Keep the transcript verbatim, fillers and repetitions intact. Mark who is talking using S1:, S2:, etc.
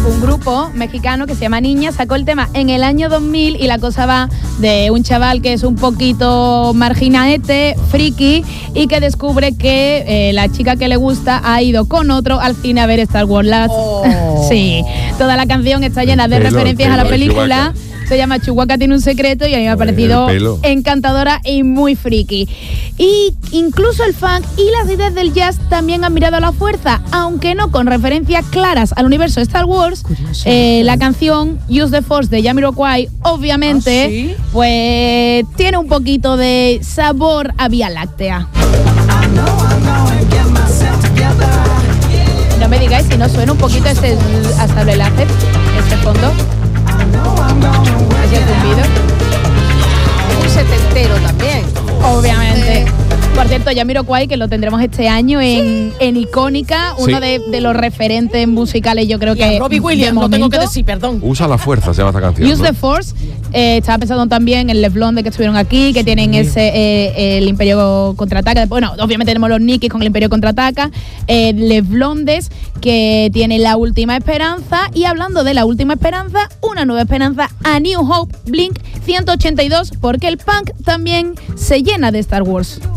S1: un grupo mexicano que se llama Niña sacó el tema en el año dos mil y la cosa va de un chaval que es un poquito marginaete, friki, y que descubre que eh, la chica que le gusta ha ido con otro al cine a ver Star Wars. Las...
S2: Oh.
S1: Sí, toda la canción está llena de
S3: pelo,
S1: referencias
S3: pelo,
S1: a la película. Se llama Chewbacca tiene un secreto y a mí me ha parecido encantadora y muy friki. Y incluso el funk y las ideas del jazz también han mirado a la fuerza, aunque no con referencias claras al universo de Star Wars. Eh, la canción Use the Force de Jamiroquai, obviamente,
S2: ¿Ah, sí?
S1: pues tiene un poquito de sabor a Vía Láctea. No me digáis si no suena un poquito ese hasta el láser, este fondo. Así el zumbido.
S2: Un setentero también.
S1: Obviamente.
S2: Eh.
S1: Por cierto, Jamiroquai, que lo tendremos este año en, sí. en Icónica, uno
S3: sí.
S1: de, de los referentes musicales, yo creo
S2: y
S1: que.
S2: a Robbie Williams, lo tengo que decir, perdón.
S3: Usa la fuerza, se llama esta canción.
S1: Use
S3: ¿no?
S1: the Force. Eh, estaba pensando también en Les Blondes que estuvieron aquí, que tienen sí. ese eh, el Imperio Contraataca. Bueno, obviamente tenemos los Nikis con el Imperio Contraataca. Eh, Les Blondes, que tiene La Última Esperanza. Y hablando de La Última Esperanza, una nueva esperanza, A New Hope, Blink ciento ochenta y dos, porque el punk también se llena de Star Wars.